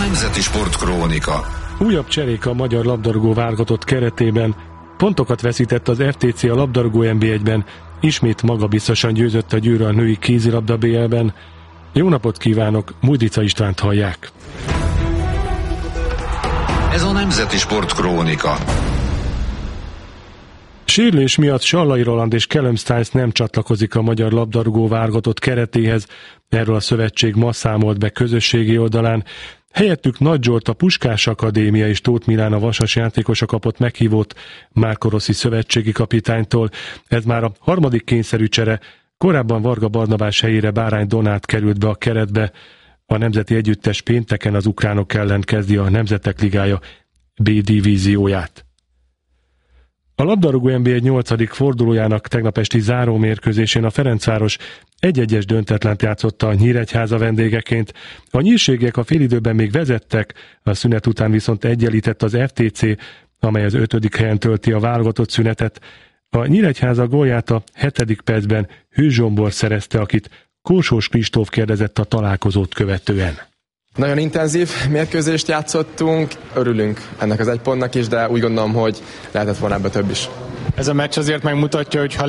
Nemzeti Sportkrónika. Újabb cserék a magyar labdarúgó válogatott keretében. Pontokat veszített az FTC a labdarúgó NB1-ben, ismét magabiztosan győzött a Győr a női kézilabda BL-ben. Jó napot kívánok, Mújdica Istvánt hallják. Ez a Nemzeti Sportkrónika. Sérülés miatt Sallai Roland és Callum Styles nem csatlakozik a magyar labdarúgó válogatott keretéhez. Erről a szövetség ma számolt be közösségi oldalán. Helyettük Nagy Zsolt a Puskás Akadémia és Tóth Milán a Vasas játékosa kapott meghívót Márko Rossi szövetségi kapitánytól. Ez már a harmadik kényszerű csere. Korábban Varga Barnabás helyére Bárány Donát került be a keretbe. A nemzeti együttes pénteken az ukránok ellen kezdi a Nemzetek Ligája B divízióját. A labdarúgó NB1 8. fordulójának tegnap esti zárómérkőzésén a Ferencváros 1-1-es döntetlent játszotta a Nyíregyháza vendégeként. A nyírségiek a félidőben még vezettek, a szünet után viszont egyenlített az FTC, amely az 5. helyen tölti a válogatott szünetet. A Nyíregyháza gólját a 7. percben Hű Zsombor szerezte, akit Kósós Kristóf kérdezett a találkozót követően. Nagyon intenzív mérkőzést játszottunk, örülünk ennek az egy pontnak is, de úgy gondolom, hogy lehetett volna ebbe több is. Ez a meccs azért megmutatja, hogy ha